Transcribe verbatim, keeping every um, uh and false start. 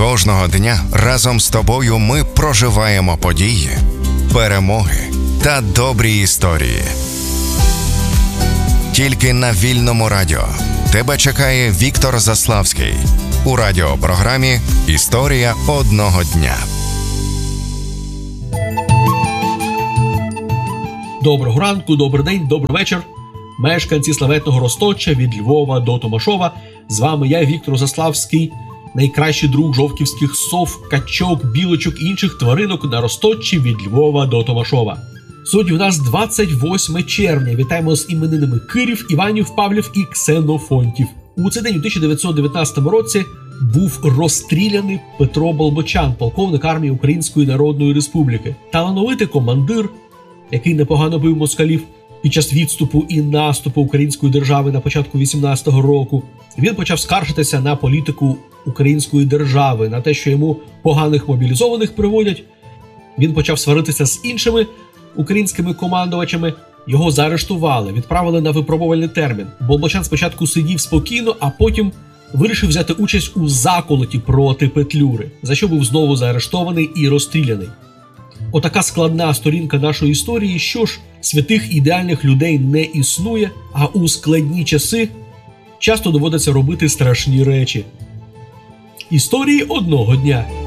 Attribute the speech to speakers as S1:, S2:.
S1: Кожного дня разом з тобою ми проживаємо події, перемоги та добрі історії. Тільки на Вільному радіо тебе чекає Віктор Заславський у радіопрограмі «Історія одного дня».
S2: Доброго ранку, добрий день, добрий вечір. Мешканці славетного Розточа від Львова до Томашова. З вами я, Віктор Заславський, найкращий друг жовківських сов, качок, білочок і інших тваринок на Розточі від Львова до Томашова. Сьогодні у нас двадцять восьме червня. Вітаємо з іменинами Кирів, Іванів, Павлів і Ксенофонтів. У цей день у тисяча дев'ятсот дев'ятнадцятому році був розстріляний Петро Болбочан, полковник армії Української Народної Республіки. Талановитий командир, який непогано бив москалів під час відступу і наступу української держави на початку вісімнадцятого року. Він почав скаржитися на політику української держави, на те, що йому поганих мобілізованих приводять. Він почав сваритися з іншими українськими командувачами. Його заарештували, відправили на випробувальний термін. Болбочан спочатку сидів спокійно, а потім вирішив взяти участь у заколоті проти Петлюри, за що був знову заарештований і розстріляний. Отака складна сторінка нашої історії. Що ж, святих ідеальних людей не існує, а у складні часи часто доводиться робити страшні речі. Історії одного дня.